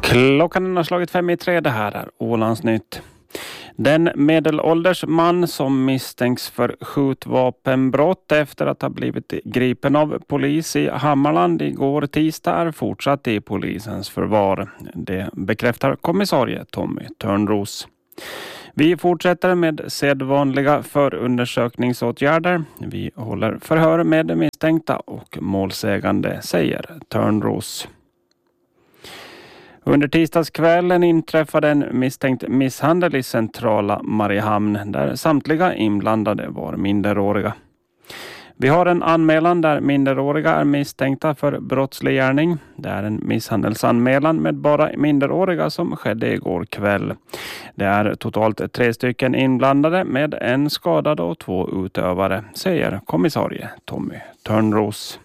Klockan har slagit 5:03, det här är Ålandsnytt. Den medelålders man som misstänks för skjutvapenbrott efter att ha blivit gripen av polis i Hammarland igår tisdag är fortsatt i polisens förvar. Det bekräftar kommissarie Tommy Törnros. Vi fortsätter med sedvanliga förundersökningsåtgärder. Vi håller förhör med misstänkta och målsägande, säger Törnros. Under tisdagskvällen inträffade en misstänkt misshandel i centrala Mariehamn där samtliga inblandade var minderåriga. Vi har en anmälan där minderåriga är misstänkta för brottslig gärning. Det är en misshandelsanmälan med bara minderåriga som skedde igår kväll. Det är totalt 3 stycken inblandade med en skadad och 2 utövare, säger kommissarie Tommy Törnros.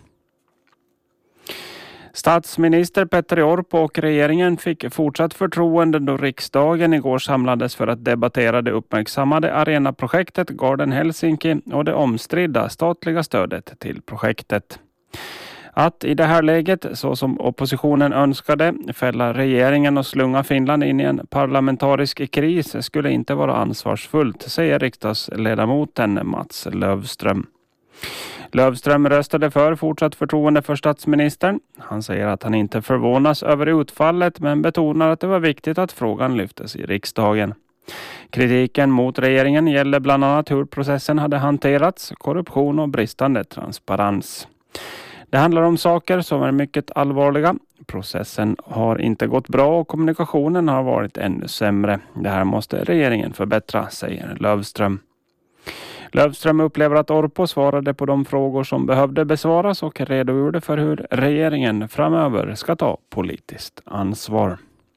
Statsminister Petteri Orpo och regeringen fick fortsatt förtroende då riksdagen igår samlades för att debattera det uppmärksammade arenaprojektet Garden Helsinki och det omstridda statliga stödet till projektet. Att i det här läget, så som oppositionen önskade, fälla regeringen och slunga Finland in i en parlamentarisk kris skulle inte vara ansvarsfullt, säger riksdagsledamoten Mats Löfström. Löfström röstade för fortsatt förtroende för statsministern. Han säger att han inte förvånas över utfallet men betonar att det var viktigt att frågan lyftes i riksdagen. Kritiken mot regeringen gäller bland annat hur processen hade hanterats, korruption och bristande transparens. Det handlar om saker som är mycket allvarliga. Processen har inte gått bra och kommunikationen har varit ännu sämre. Det här måste regeringen förbättra, säger Löfström. Löfström upplever att Orpo svarade på de frågor som behövde besvaras och redogjorde för hur regeringen framöver ska ta politiskt ansvar.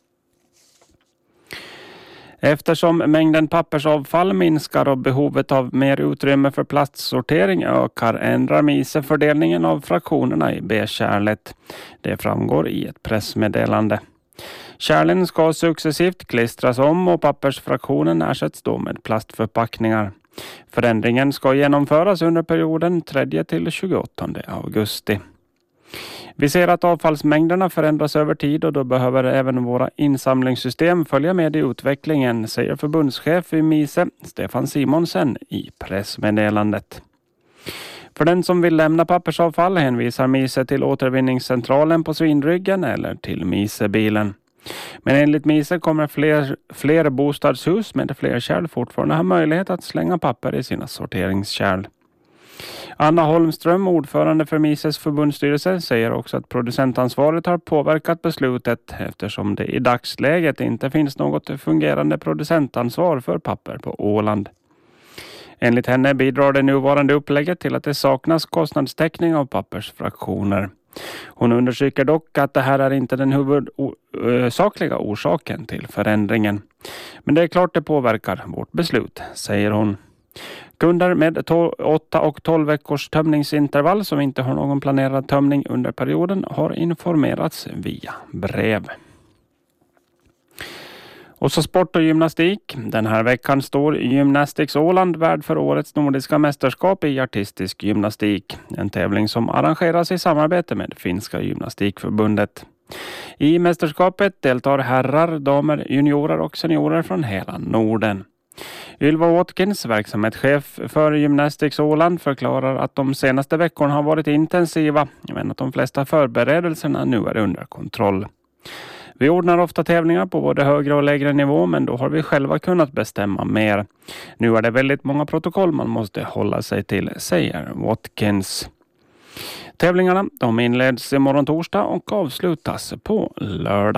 Eftersom mängden pappersavfall minskar och behovet av mer utrymme för plastsortering ökar ändrar Mise fördelningen av fraktionerna i B-kärlet. Det framgår i ett pressmeddelande. Kärlen ska successivt klistras om och pappersfraktionen ersätts då med plastförpackningar. Förändringen ska genomföras under perioden 3 till 28 augusti. Vi ser att avfallsmängderna förändras över tid och då behöver även våra insamlingssystem följa med i utvecklingen, säger förbundschef i Mise Stefan Simonsen i pressmeddelandet. För den som vill lämna pappersavfall hänvisar Mise till återvinningscentralen på Svinryggen eller till Misebilen. Men enligt Mise kommer fler bostadshus med fler kärl fortfarande ha möjlighet att slänga papper i sina sorteringskärl. Anna Holmström, ordförande för Mises förbundsstyrelse, säger också att producentansvaret har påverkat beslutet eftersom det i dagsläget inte finns något fungerande producentansvar för papper på Åland. Enligt henne bidrar det nuvarande upplägget till att det saknas kostnadstäckning av pappersfraktioner. Hon undersöker dock att det här är inte den huvudsakliga orsaken till förändringen. Men det är klart det påverkar vårt beslut, säger hon. Kunder med 8 och 12 veckors tömningsintervall som inte har någon planerad tömning under perioden har informerats via brev. Och så sport och gymnastik. Den här veckan står Gymnastics Åland värd för årets nordiska mästerskap i artistisk gymnastik. En tävling som arrangeras i samarbete med Finska gymnastikförbundet. I mästerskapet deltar herrar, damer, juniorer och seniorer från hela Norden. Ylva Watkins, verksamhetschef för Gymnastics Åland, förklarar att de senaste veckorna har varit intensiva men att de flesta förberedelserna nu är under kontroll. Vi ordnar ofta tävlingar på både högre och lägre nivå men då har vi själva kunnat bestämma mer. Nu är det väldigt många protokoll man måste hålla sig till, säger Watkins. Tävlingarna de inleds imorgon torsdag och avslutas på lördag.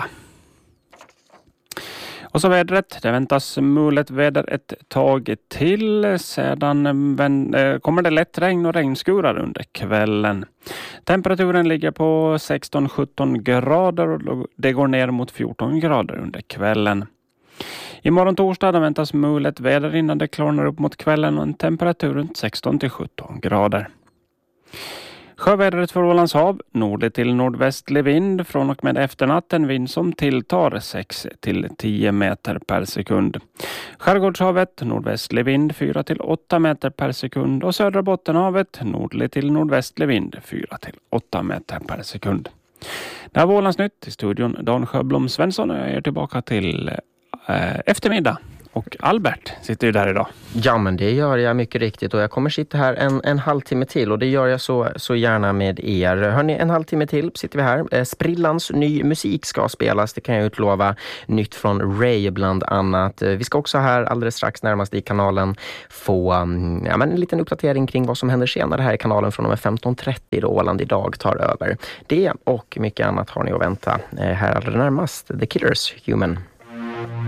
Och så vädret, det väntas mulet väder ett tag till, sedan kommer det lätt regn och regnskurar under kvällen. Temperaturen ligger på 16-17 grader och det går ner mot 14 grader under kvällen. Imorgon torsdag väntas mulet väder innan det klarnar upp mot kvällen och en temperatur runt 16-17 grader. Sjövädret för Ålands hav, nordlig till nordvästlig vind från och med efternatten, vind som tilltar 6 till 10 meter per sekund. Skärgårdshavet, nordvästlig vind 4 till 8 meter per sekund och södra Bottenhavet, nordlig till nordvästlig vind 4 till 8 meter per sekund. Det här var Ålandsnytt i studion. Dan Sjöblom Svensson och jag är tillbaka till eftermiddag. Och Albert sitter ju där idag. Ja, men det gör jag mycket riktigt och jag kommer sitta här en halvtimme till och det gör jag så gärna med er. Hörrni, en halvtimme till sitter vi här. Sprillans ny musik ska spelas, det kan jag utlova. Nytt från Ray bland annat. Vi ska också här alldeles strax närmast i kanalen få en liten uppdatering kring vad som händer senare här i kanalen från och med 15.30 då Åland idag tar över. Det och mycket annat har ni att vänta här allra närmast. The Killers, Human.